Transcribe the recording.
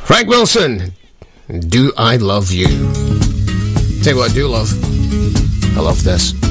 Frank Wilson, Do I Love You? Tell you what I do love. I love this.